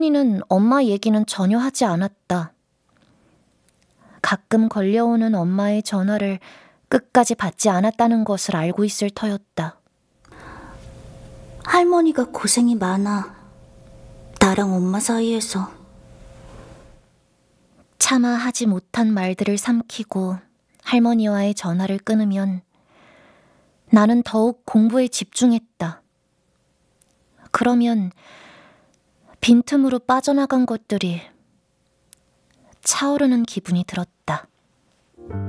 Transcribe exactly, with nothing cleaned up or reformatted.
할머니는 엄마 얘기는 전혀 하지 않았다. 가끔 걸려오는 엄마의 전화를 끝까지 받지 않았다는 것을 알고 있을 터였다. 할머니가 고생이 많아. 나랑 엄마 사이에서. 차마 하지 못한 말들을 삼키고 할머니와의 전화를 끊으면 나는 더욱 공부에 집중했다. 그러면 빈틈으로 빠져나간 것들이 차오르는 기분이 들었다.